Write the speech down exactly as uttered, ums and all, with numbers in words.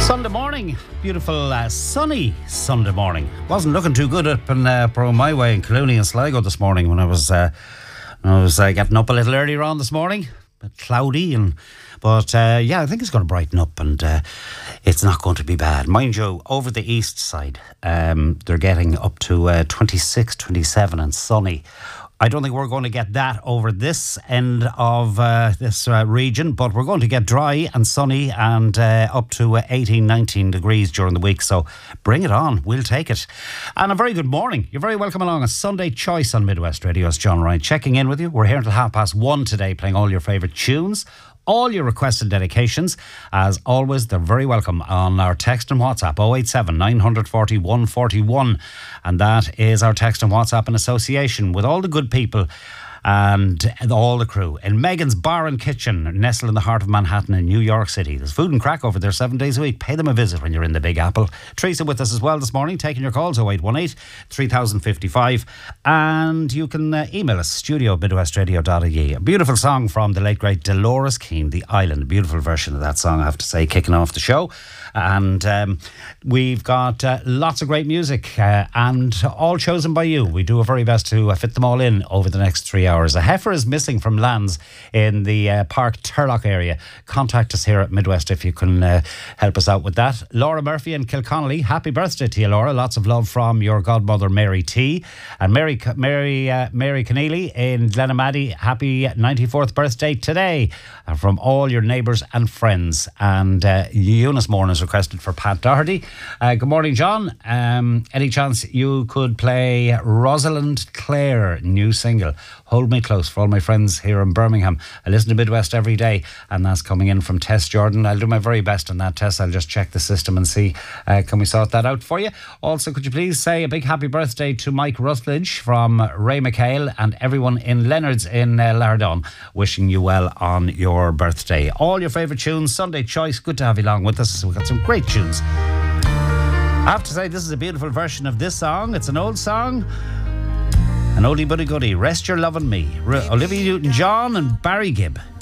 Sunday morning, beautiful uh, sunny Sunday morning. Wasn't looking too good up in uh, Pro My Way in Clooney and Sligo this morning when I was uh, when I was uh, getting up a little earlier on this morning. A bit cloudy, and but uh, yeah, I think it's going to brighten up, and uh, it's not going to be bad. Mind you, over the east side, um, they're getting up to uh, twenty-six, twenty-seven and sunny. I don't think we're going to get that over this end of uh, this uh, region, but we're going to get dry and sunny and uh, up to uh, eighteen, nineteen degrees during the week. So bring it on. We'll take it. And a very good morning. You're very welcome along a Sunday Choice on Midwest Radio. It's John Ryan checking in with you. We're here until half past one today, playing all your favourite tunes. All your requested dedications, as always, they're very welcome on our text and WhatsApp oh eight seven, nine four oh, one four one, and that is our text and WhatsApp in association with all the good people and all the crew in Megan's Bar and Kitchen, nestled in the heart of Manhattan in New York City. There's food and crack over there seven days a week. Pay them a visit when you're in the Big Apple. Teresa with us as well this morning, taking your calls oh eight one eight, three thousand fifty-five, and you can uh, email us studio at midwest radio dot I E. A beautiful song from the late great Dolores Keane, The Island. A beautiful version of that song, I have to say, kicking off the show. And um, we've got uh, lots of great music, uh, and all chosen by you. We do our very best to uh, fit them all in over the next three hours. A heifer is missing from lands in the uh, Park Turlock area. Contact us here at Midwest if you can uh, help us out with that. Laura Murphy in Kilconnelly, happy birthday to you, Laura. Lots of love from your godmother, Mary T. And Mary Mary uh, Mary Keneally in Glenamaddy, happy ninety-fourth birthday today uh, from all your neighbours and friends. And uh, Eunice Morn is requested for Pat Doherty. Uh, good morning, John. Um, any chance you could play Rosalind Clare new single, Hold Me Close, for all my friends here in Birmingham? I listen to Midwest every day, and that's coming in from Tess Jordan. I'll do my very best on that, Tess. I'll just check the system and see, uh, can we sort that out for you? Also, could you please say a big happy birthday to Mike Rutledge from Ray McHale and everyone in Leonard's in uh, Lardon, wishing you well on your birthday. All your favourite tunes, Sunday Choice. Good to have you along with us. We've got some great tunes. I have to say, this is a beautiful version of this song. It's an old song, an oldie but a goodie. Rest Your Love on Me. R- Olivia Newton-John and Barry Gibb.